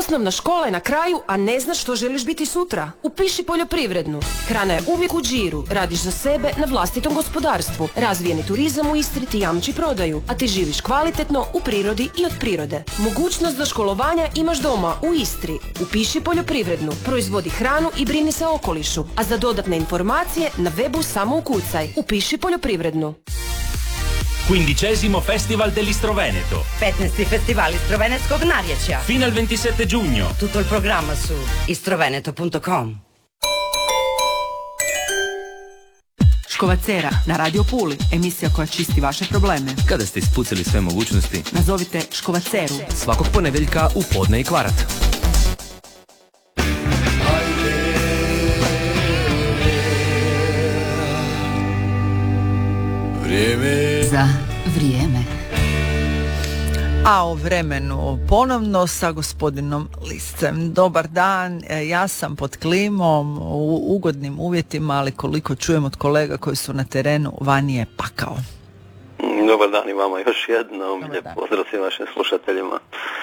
Osnovna škola je na kraju, a ne znaš što želiš biti sutra. Upiši poljoprivrednu. Hrana je uvijek u džiru. Radiš za sebe na vlastitom gospodarstvu. Razvijeni turizam u Istri ti jamči prodaju, a ti živiš kvalitetno u prirodi i od prirode. Mogućnost za školovanja imaš doma u Istri. Upiši poljoprivrednu. Proizvodi hranu i brini se o okolišu. A za dodatne informacije na webu samo ukucaj. Upiši poljoprivrednu. 15° Festival dell'Istroveneto. 15. Festival Istrovenetskog narječja. Fino al 27 giugno. Tutto il programma su istroveneto.com. Škovacera na Radio Puli, emisija koja čisti vaše probleme. Kada ste ispucali sve mogućnosti, nazovite Škovaceru. Svakog ponedjeljka u podne i kvarat. Za vrijeme. A o vremenu ponovno sa gospodinom Liscem. Dobar dan, ja sam pod klimom u ugodnim uvjetima, ali koliko čujem od kolega koji su na terenu, vani je pakao. Dobar dan i vama još jednom, lijep pozdrav svim vašim slušateljima.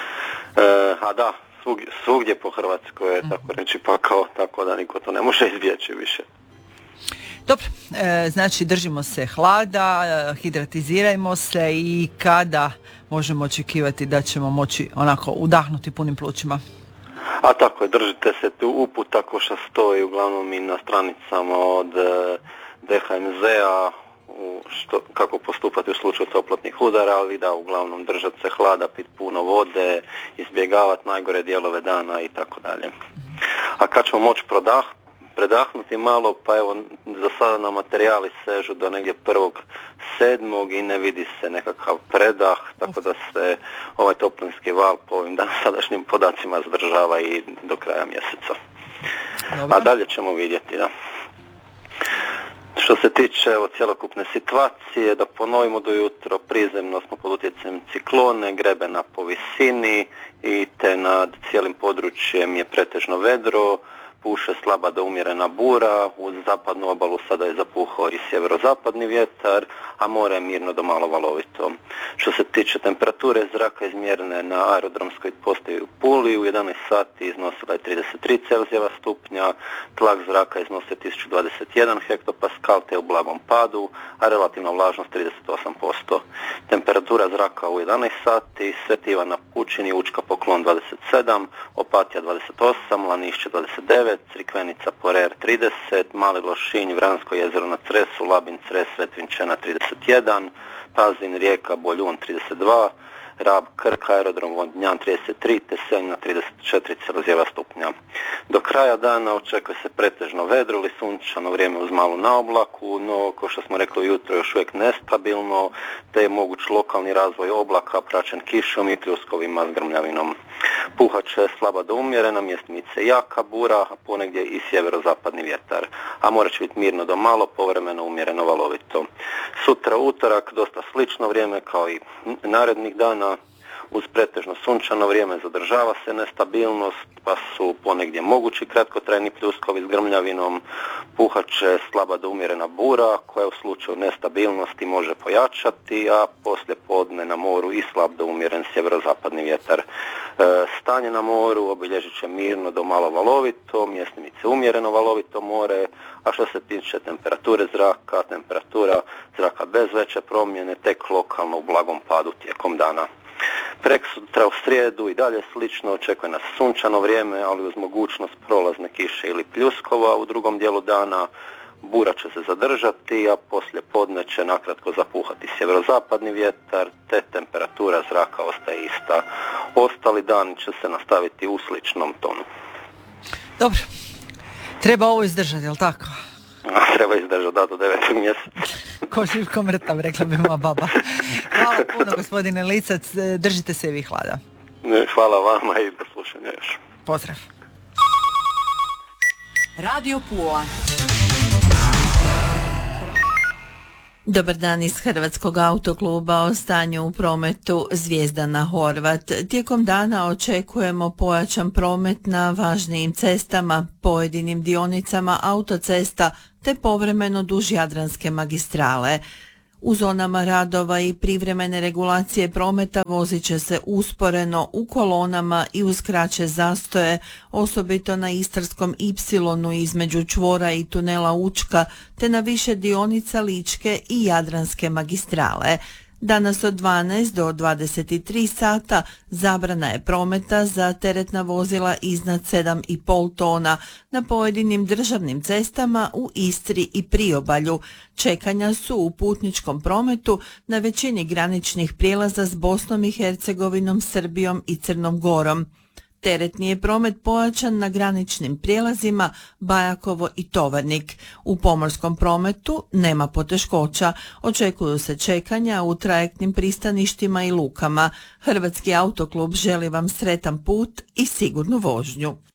A da, svugdje po Hrvatskoj je tako reći pakao, tako da niko to ne može izbjeći više. Dobro, znači držimo se hlada, hidratizirajmo se i kada možemo očekivati da ćemo moći onako udahnuti punim plućima? A tako je, držite se tu uputa ko što stoji uglavnom i na stranicama od DHMZ-a kako postupati u slučaju toplotnih udara, ali da uglavnom držati se hlada, pit puno vode, izbjegavati najgore dijelove dana i tako dalje. A kad ćemo moći predahnuti malo, pa evo za sada nam materijali sežu do negdje 1.7. i ne vidi se nekakav predah, tako da se ovaj toplinski val po ovim sadašnjim podacima zadržava i do kraja mjeseca. Dobar. A dalje ćemo vidjeti, da. Što se tiče cjelokupne situacije, da ponovimo do jutro, prizemno smo pod utjecajem ciklone, grebena po visini i te nad cijelim područjem je pretežno vedro, puše slaba do umjerena bura, uz zapadnu obalu sada je zapuhao i sjeverozapadni vjetar, a more je mirno do malo valovito. Što se tiče temperature zraka izmjerene na aerodromskoj postaji u Puli, u 11 sati iznosila je 33 Celzijeva stupnja, tlak zraka iznosio 1021 hektopaskal te u blagom padu, a relativna vlažnost 38%. Temperatura zraka u 11 sati, Sveti Ivan na Pučini, Učka Poklon 27, Opatija 28, Lanišće 29, Crikvenica Porer 30, Mali Lošinj, Vransko jezero na Cresu, Labin, Cres, Svetvinčena 31, Pazin, Rijeka, Boljun 32, Rab, Krk, aerodrom Vodnjan 33, te Senj na 34 Celzijeva stupnja. Do kraja dana očekuje se pretežno vedro ili sunčano vrijeme uz malu naoblaku, no kao što smo rekli jutro još uvijek nestabilno, te je moguć lokalni razvoj oblaka praćen kišom i pljuskovima s grmljavinom. Puhat će slaba do umjerena, mjestimice jaka bura, a ponegdje i sjeverozapadni vjetar, a more će biti mirno do malo, povremeno umjereno valovito. Sutra utorak dosta slično vrijeme kao i narednih dana, uz pretežno sunčano vrijeme zadržava se nestabilnost, pa su ponegdje mogući kratkotrajni pljuskovi s grmljavinom, puhat će slaba do umjerena bura koja u slučaju nestabilnosti može pojačati, a poslije podne na moru i slab do umjeren sjeverozapadni vjetar. Stanje na moru obilježit će mirno do malo valovito, mjestimice umjereno valovito more, a što se tiče temperatura zraka bez veće promjene, tek lokalno u blagom padu tijekom dana. Preksutra u srijedu i dalje slično, očekuje nas sunčano vrijeme, ali uz mogućnost prolazne kiše ili pljuskova. U drugom dijelu dana bura će se zadržati, a poslije podne će nakratko zapuhati sjeverozapadni vjetar, te temperatura zraka ostaje ista. Ostali dani će se nastaviti u sličnom tonu. Dobro, treba ovo izdržati, jel tako? Treba izdržati do 9. mjeseca. Ko živ, ko mrtav, rekla bi moja baba. Hvala puno, gospodine Licac, držite se i vi hlada. Hvala vama i do slušanja još. Pozdrav. Radio Pula. Dobar dan iz Hrvatskog autokluba o stanju u prometu Zvijezdana Horvat. Tijekom dana očekujemo pojačan promet na važnijim cestama, pojedinim dionicama autocesta te povremeno duž Jadranske magistrale. U zonama radova i privremene regulacije prometa vozit će se usporeno u kolonama i uz kraće zastoje, osobito na Istarskom Y između čvora i tunela Učka, te na više dionica Ličke i Jadranske magistrale. Danas od 12 do 23 sata zabrana je prometa za teretna vozila iznad 7,5 tona na pojedinim državnim cestama u Istri i Priobalju. Čekanja su u putničkom prometu na većini graničnih prijelaza s Bosnom i Hercegovinom, Srbijom i Crnom Gorom. Teretni je promet pojačan na graničnim prijelazima Bajakovo i Tovarnik. U pomorskom prometu nema poteškoća. Očekuju se čekanja u trajektnim pristaništima i lukama. Hrvatski autoklub želi vam sretan put i sigurnu vožnju.